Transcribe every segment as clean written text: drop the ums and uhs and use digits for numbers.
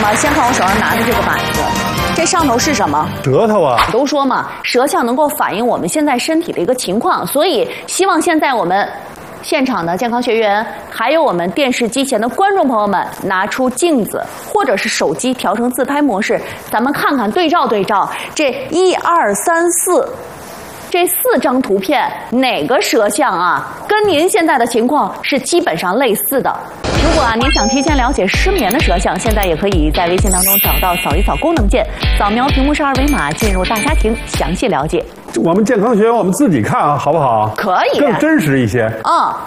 么先看我手上拿的这个板子，这上头是什么？ 舌头啊！ 都说嘛，舌象能够反映我们现在身体的一个情况，所以希望现在我们现场的健康学员，还有我们电视机前的观众朋友们，拿出镜子或者是手机调成自拍模式，咱们看看对照对照这1、2、3、4。这4张图片哪个舌象啊，跟您现在的情况是基本上类似的？如果您想提前了解失眠的舌象，现在也可以在微信当中找到扫一扫功能键，扫描屏幕上2维码进入大家庭，详细了解。 我们健康学我们自己看啊，好不好？ 可以， 更真实一些。 哇，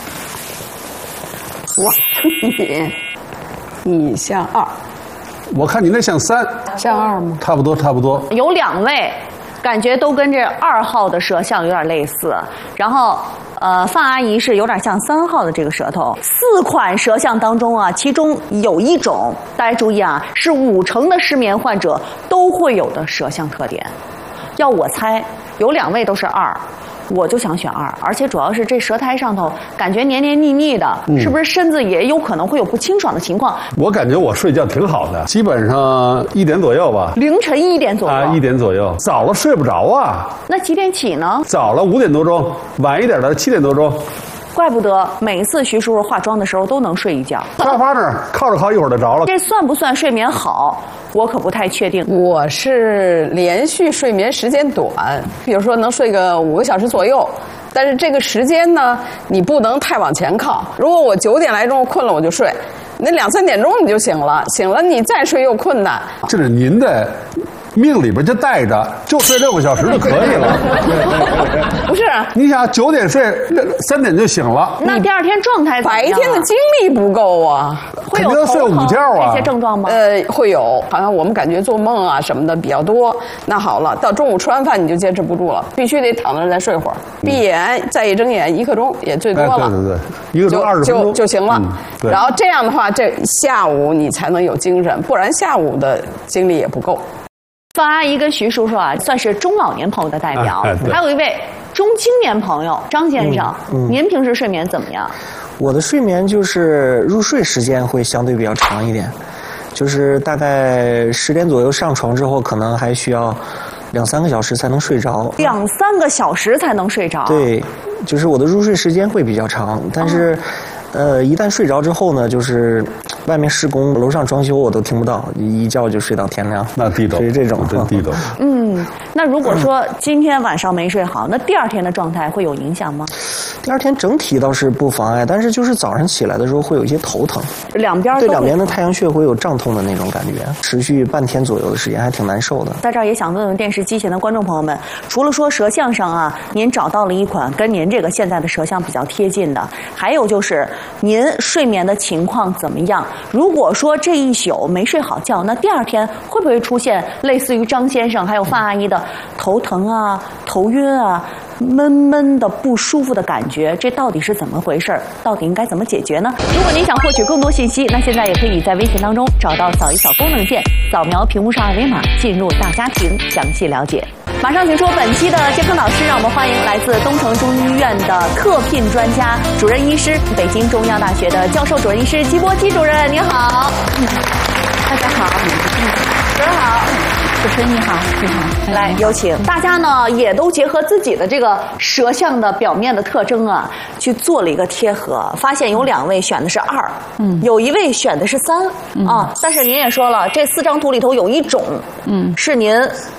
你像2， 我看你那像3， 像2吗？ 差不多，差不多。 有2位。感觉都跟这2号的舌象有点类似，然后范阿姨是有点像3号的这个舌头。4款舌象当中啊，其中有一种大家注意啊，是50%的失眠患者都会有的舌象特点。要我猜，有2位都是2。我就想选2，而且主要是这舌苔上头感觉黏黏腻腻的，是不是身子也有可能会有不清爽的情况？ 我感觉我睡觉挺好的，基本上1点左右吧。 凌晨1点左右啊，1点左右，早了睡不着啊。 那几点起呢？ 早了5点多钟，晚一点的7点多钟。 怪不得每一次徐叔叔化妆的时候都能睡一觉。 沙发那儿靠着靠一会儿就着了。 这算不算睡眠好？我可不太确定。 我是连续睡眠时间短，比如说能睡个5个小时左右。但是这个时间呢，你不能太往前靠。如果我9点来钟困了我就睡，那2、3点钟你就醒了，醒了你再睡又困难。 这是您的命里边就带着，就睡6个小时就可以了。 不是， 你想9点睡，3点就醒了， 那第2天状态怎么样啊？ 白天的精力不够啊， 会有肯定要睡午觉啊。 这些症状吗？ 会有，好像我们感觉做梦啊什么的比较多。那好了，到中午吃完饭你就坚持不住了，必须得躺那儿再睡会儿，闭眼再一睁眼1刻钟也最多了。 对，1个钟20分钟就行了。然后这样的话，这下午你才能有精神，不然下午的精力也不够。 范阿姨跟徐叔叔啊，算是中老年朋友的代表，还有一位中青年朋友张先生。您平时睡眠怎么样？ 我的睡眠就是入睡时间会相对比较长一点，就是大概10点左右上床之后，可能还需要2、3个小时才能睡着。 2、3个小时才能睡着？ 对，就是我的入睡时间会比较长，但是。一旦睡着之后呢，就是外面施工、楼上装修我都听不到，一觉就睡到天亮。 那地道， 是这种， 真地道。 那如果说今天晚上没睡好，那第2天的状态会有影响吗？ 第2天整体倒是不妨碍，但是就是早上起来的时候会有一些头疼， 两边对2边的太阳穴会有胀痛的那种感觉，持续半天左右的时间，还挺难受的。 在这儿也想问问电视机前的观众朋友们，除了说舌象上啊，您找到了一款跟您这个现在的舌象比较贴近的，还有就是您睡眠的情况怎么样？如果说这一宿没睡好觉，那第2天会不会出现类似于张先生还有范阿姨的头疼啊、头晕啊、闷闷的不舒服的感觉？这到底是怎么回事？到底应该怎么解决呢？如果您想获取更多信息，那现在也可以在微信当中找到扫一扫功能键，扫描屏幕上2维码进入大家庭，详细了解。马上请出本期的健康导师，让我们欢迎来自东城中医院的特聘专家、主任医师、北京中医药大学的教授主任医师季波基主任，您好。 大家好， 主任好。 主持人你好，你好， 来有请大家呢，也都结合自己的这个舌象的表面的特征啊，去做了一个贴合，发现有2位选的是2，有1位选的是3，啊，但是您也说了，这4张图里头有一种，是您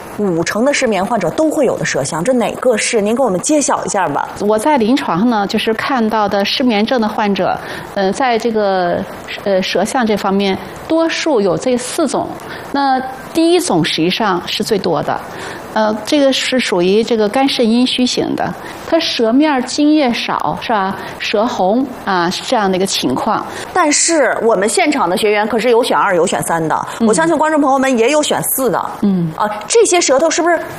50%的失眠患者都会有的舌象，这哪个是？您给我们揭晓一下吧。 我在临床上呢，就是看到的失眠症的患者，在这个舌象这方面，多数有这4种。那第1种实际上是最多的，这个是属于这个肝肾阴虚型的，它舌面津液少，是吧？舌红啊，是这样的一个情况。 但是我们现场的学员可是有选2有选3的，我相信观众朋友们也有选4的。这些舌头是不是